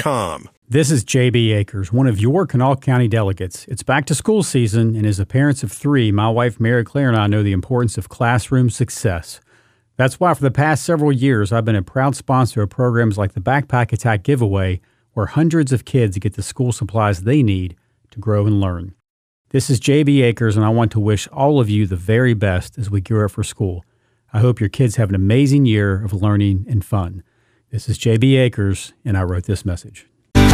WestVirginiaStateParks.com. This is J.B. Akers, one of your Kanawha County delegates. It's back to school season, and as the parents of three, my wife Mary Claire and I know the importance of classroom success. That's why for the past several years, I've been a proud sponsor of programs like the Backpack Attack Giveaway, where hundreds of kids get the school supplies they need to grow and learn. This is J.B. Akers, and I want to wish all of you the very best as we gear up for school. I hope your kids have an amazing year of learning and fun. This is J.B. Akers, and I wrote this message.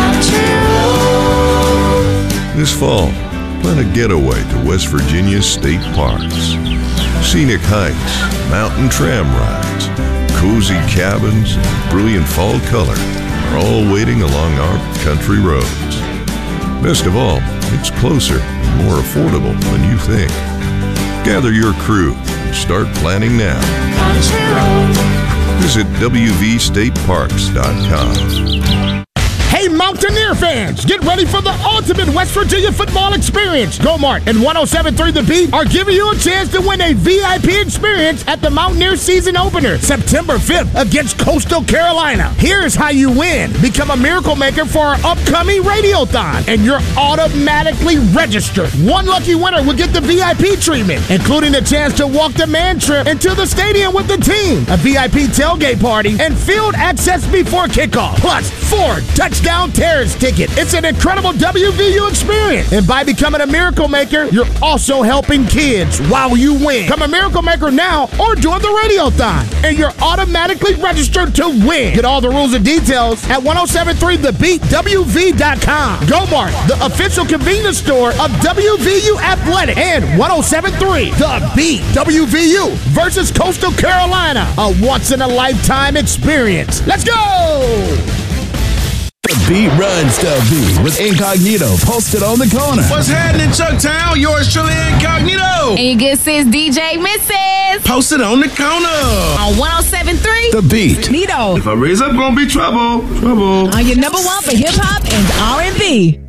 This fall, plan a getaway to West Virginia State Parks. Scenic hikes, mountain tram rides, cozy cabins, and brilliant fall color are all waiting along our country roads. Best of all, it's closer and more affordable than you think. Gather your crew and start planning now. Visit WVStateParks.com. Hey, Mountaineer fans, get ready for the ultimate West Virginia football experience. Go-Mart and 107.3 The Beat are giving you a chance to win a VIP experience at the Mountaineer season opener, September 5th against Coastal Carolina. Here's how you win. Become a Miracle Maker for our upcoming Radiothon, and you're automatically registered. One lucky winner will get the VIP treatment, including a chance to walk the man trip into the stadium with the team, a VIP tailgate party, and field access before kickoff, plus 4 touchdown Terrace ticket. It's an incredible WVU experience. And by becoming a Miracle Maker, you're also helping kids while you win. Become a Miracle Maker now or join the Radiothon, and you're automatically registered to win. Get all the rules and details at 1073thebeatwv.com. Go-Mart, the official convenience store of WVU Athletic, and 1073 The Beat. WVU versus Coastal Carolina, a once-in-a-lifetime experience. Let's go! The Beat runs the beat with Incognito posted on the corner. What's happening, Chucktown? Yours truly, Incognito. And your good sis, DJ Mrs. Posted on the corner. On 107.3 The Beat. Nito. If I raise up, gonna be trouble. On your number one for hip-hop and R&B.